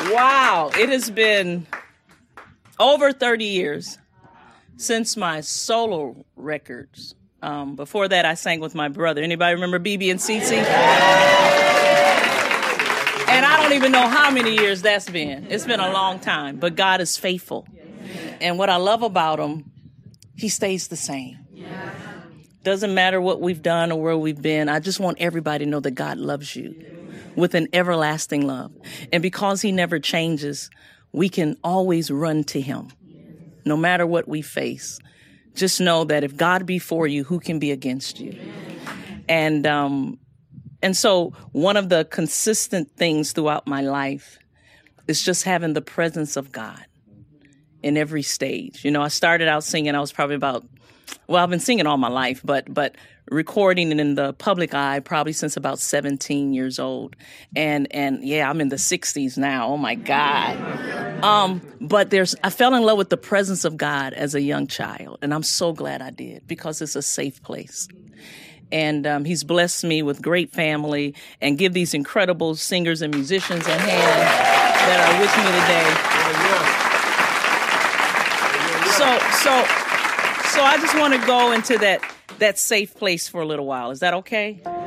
Wow. It has been over 30 years since my solo records. Before that, I sang with my brother. Anybody remember BB and CC? And I don't even know how many years that's been. It's been a long time, but God is faithful. And what I love about him, he stays the same. Doesn't matter what we've done or where we've been. I just want everybody to know that God loves you with an everlasting love. And because he never changes, we can always run to him. No matter what we face, just know that if God be for you, who can be against you? And so one of the consistent things throughout my life is just having the presence of God in every stage. You know, I started out singing, I was probably I've been singing all my life, but recording and in the public eye probably since about 17 years old. And yeah, I'm in the 60s now. Oh my God. But I fell in love with the presence of God as a young child. And I'm so glad I did, because it's a safe place. And he's blessed me with great family and give these incredible singers and musicians a hand that are with me today. So I just want to go into that safe place for a little while. Is that okay?